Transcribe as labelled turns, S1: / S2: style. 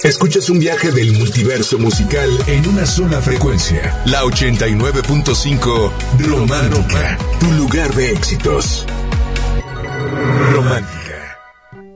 S1: Escuchas un viaje del multiverso musical en una sola frecuencia. La 89.5 Romántica, tu lugar de éxitos. Romántica.